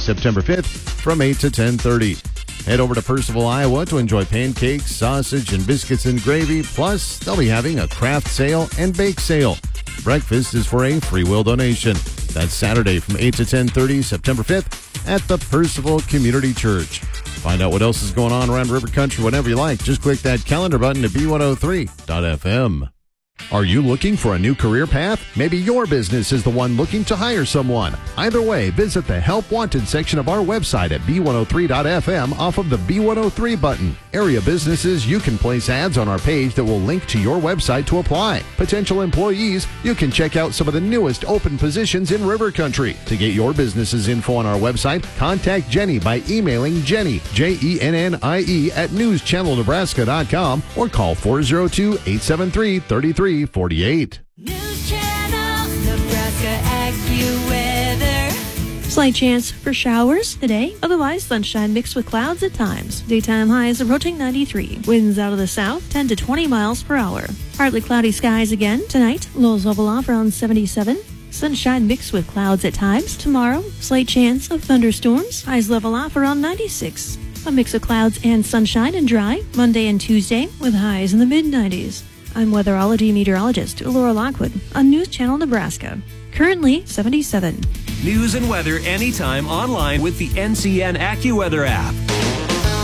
September 5th from 8 to 10:30. Head over to Percival, Iowa to enjoy pancakes, sausage, and biscuits and gravy. Plus, they'll be having a craft sale and bake sale. Breakfast is for a free will donation. That's Saturday from 8 to 10:30, September 5th at the Percival Community Church. Find out what else is going on around River Country whenever you like. Just click that calendar button at B103.fm. Are you looking for a new career path? Maybe your business is the one looking to hire someone. Either way, visit the Help Wanted section of our website at B103.fm off of the B103 button. Area businesses, you can place ads on our page that will link to your website to apply. Potential employees, you can check out some of the newest open positions in River Country. To get your business's info on our website, contact Jenny by emailing Jenny, Jennie, at newschannelnebraska.com or call 402-873-3348. News Channel, Nebraska AccuWeather. Slight chance for showers today, otherwise sunshine mixed with clouds at times. Daytime highs approaching 93. Winds out of the south 10 to 20 miles per hour. Partly cloudy skies again tonight. Lows level off around 77. Sunshine mixed with clouds at times. Tomorrow, slight chance of thunderstorms. Highs level off around 96. A mix of clouds and sunshine and dry Monday and Tuesday with highs in the mid-90s. I'm weatherology meteorologist Laura Lockwood on News Channel Nebraska. Currently 77. News and weather anytime online with the NCN AccuWeather app.